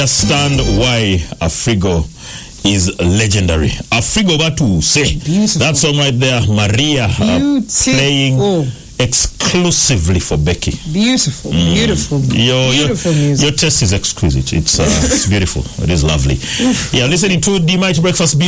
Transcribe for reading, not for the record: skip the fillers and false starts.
Understand why Afrigo is legendary. Afrigo Batu say that song right there, Maria, playing exclusively for Becky. Beautiful beautiful music. Your taste is exquisite. It's beautiful. It is lovely. Yeah, listening to the Mighty Breakfast